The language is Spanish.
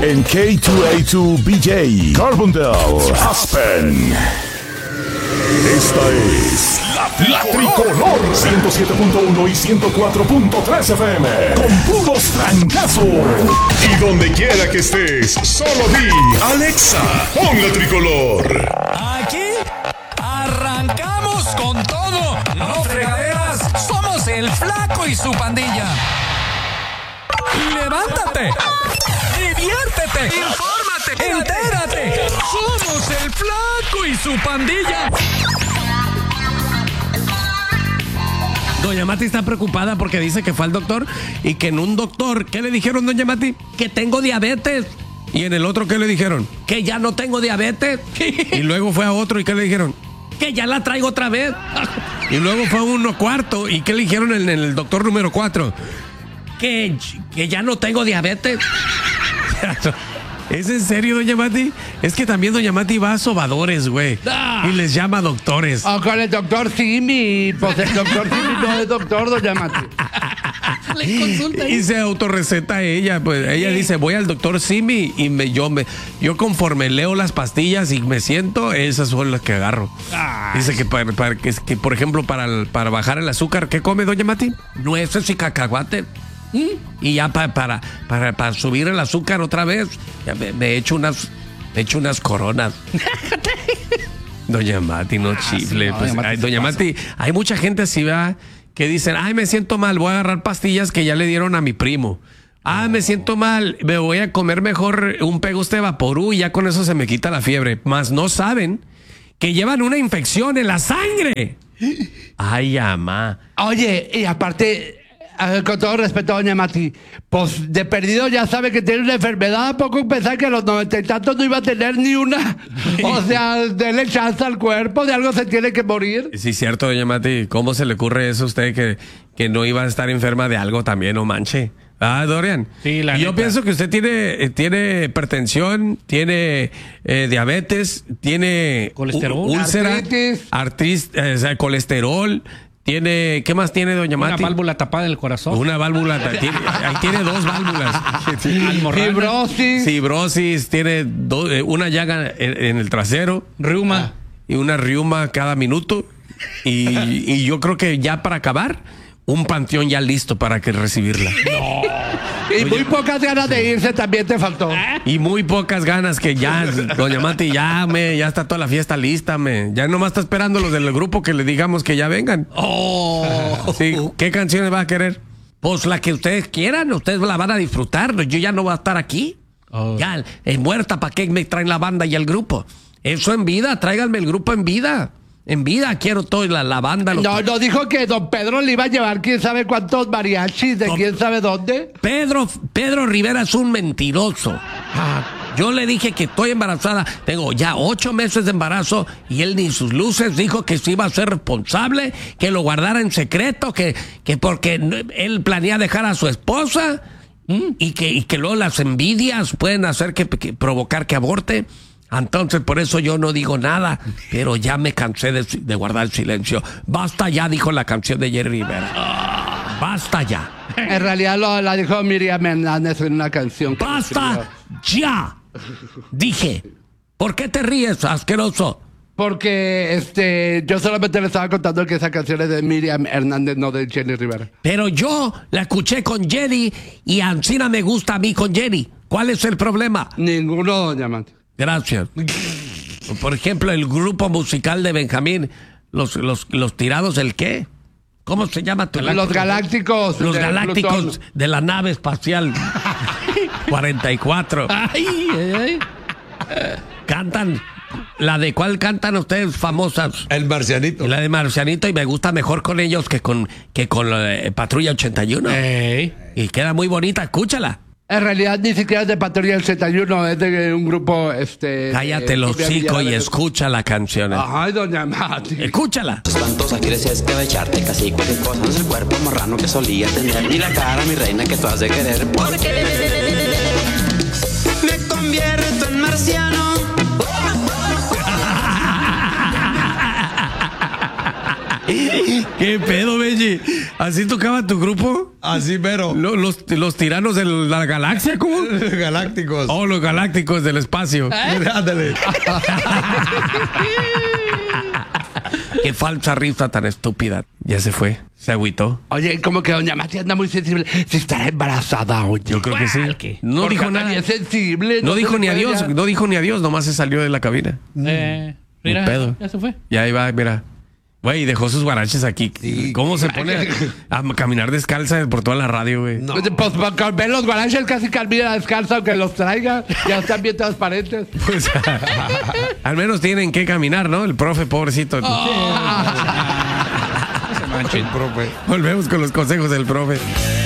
en K2A2BJ, Carbondale, Aspen. Esta es la Tricolor 107.1 y 104.3 FM con puros trancazos. Y donde quiera que estés, solo di Alexa, pon la Tricolor. Aquí arrancamos con todo. No fregaderas, somos el Flaco y su pandilla. Levántate, diviértete, infórmate, entérate. Somos el Flaco y su pandilla. Doña Mati está preocupada porque dice que fue al doctor y que en un doctor, ¿qué le dijeron, doña Mati? Que tengo diabetes. Y en el otro, ¿qué le dijeron? Que ya no tengo diabetes. Y luego fue a otro, ¿y qué le dijeron? Que ya la traigo otra vez. Y luego fue a uno cuarto, ¿y qué le dijeron en el doctor número 4? Que ya no tengo diabetes. ¿Es en serio, doña Mati? Es que también doña Mati va a sobadores, güey. Y les llama doctores. Con el doctor Simi. Pues el doctor Simi no es doctor, doña Mati. Le consulta. Y se autorreceta ella. Pues ella dice, voy al doctor Simi y yo conforme leo las pastillas y me siento, esas son las que agarro. Dice que, que por ejemplo, para bajar el azúcar, ¿qué come, doña Mati? Nueces y cacahuate. Y ya para subir el azúcar otra vez, ya me echo unas coronas. Doña Mati, no chifle. No, pues, doña Mati, hay mucha gente así, ¿verdad? Que dicen, ay, me siento mal, voy a agarrar pastillas que ya le dieron a mi primo. Me siento mal, me voy a comer mejor un Pegoste Vaporú y ya con eso se me quita la fiebre. Mas no saben que llevan una infección en la sangre. Ay, amá. Oye, y aparte, con todo respeto, doña Mati, pues de perdido ya sabe que tiene una enfermedad. ¿A poco pensar que a los 90 y tantos no iba a tener ni una? O sea, dele chance al cuerpo, de algo se tiene que morir. Sí, cierto, doña Mati. ¿Cómo se le ocurre eso a usted que no iba a estar enferma de algo también, no manche? Dorian. Sí, la Yo neta. pienso que usted tiene hipertensión, tiene diabetes, tiene Colesterol. úlcera, Artritis. colesterol. ¿Qué más tiene, doña Una Mati? válvula tapada en el corazón. Una válvula. Ahí tiene 2 válvulas. Fibrosis. Fibrosis, tiene una llaga en el trasero. Reuma. Y una riuma cada minuto. Y yo creo que ya para acabar, un panteón ya listo para que recibirla. Y muy pocas ganas de irse también te faltó. Y muy pocas ganas que ya, doña Mati, ya está toda la fiesta lista, ya nomás está esperando los del grupo que le digamos que ya vengan. Sí, ¿qué canciones va a querer? Pues la que ustedes quieran, ustedes la van a disfrutar, yo ya no voy a estar aquí. Ya, es muerta, ¿para qué me traen la banda y el grupo? Eso en vida, tráiganme el grupo en vida. En vida quiero toda la banda. No dijo que don Pedro le iba a llevar quién sabe cuántos mariachis de quién sabe dónde. Pedro Rivera es un mentiroso. Yo le dije que estoy embarazada. Tengo ya 8 meses de embarazo y él ni sus luces dijo que se iba a ser responsable, que lo guardara en secreto, que porque él planea dejar a su esposa y que luego las envidias pueden hacer que provocar que aborte. Entonces, por eso yo no digo nada, pero ya me cansé de guardar silencio. Basta ya, dijo la canción de Jerry Rivera. Basta ya. En realidad la dijo Miriam Hernández en una canción. Basta ya. Dije. ¿Por qué te ríes, asqueroso? Porque yo solamente le estaba contando que esa canción es de Miriam Hernández, no de Jenny Rivera. Pero yo la escuché con Jenny y Ancina me gusta a mí con Jenny. ¿Cuál es el problema? Ninguno, doña Mati. Gracias. Por ejemplo, el grupo musical de Benjamín, los tirados del qué? ¿Cómo se llama tu Los Galácticos. Los de Galácticos Plutón. de la nave espacial 44. Cantan. ¿La de cuál cantan ustedes famosas? El Marcianito. La de Marcianito, y me gusta mejor con ellos que con la de Patrulla 81. Y queda muy bonita, escúchala. En realidad ni siquiera es de Patrulla 81, es de un grupo Cállate los hocico y escucha la canción. Ay, doña Mati. Escúchala. Espantosa quieres que va a echarte casi cualquier cosa. No es el cuerpo marrano que solía tener, ni la cara, mi reina, que tú has de querer. Porque me convierto en marciano. ¿Qué pedo, Benji? ¿Así tocaba tu grupo? Así, pero. Los tiranos de la galaxia, ¿cómo? Los galácticos. Oh, los galácticos del espacio. Ándale. Qué falsa risa tan estúpida. Ya se fue. Se agüitó. Oye, como que doña Mati anda muy sensible. Si estará embarazada, oye. Yo creo que sí. ¿Qué? No Porque dijo anda nada. bien sensible. No se dijo le ni puede adiós. ya. No dijo ni adiós. Nomás se salió de la cabina. Mira, pedo. ya se fue. Y ahí va, mira. Güey, dejó sus guaraches aquí. ¿Cómo se pone a caminar descalza por toda la radio, güey? No. Pues con ver los guaraches casi camina descalzo, aunque los traiga. Ya están bien transparentes. Pues, al menos tienen que caminar, ¿no? El profe, pobrecito. El profe. Volvemos con los consejos del profe.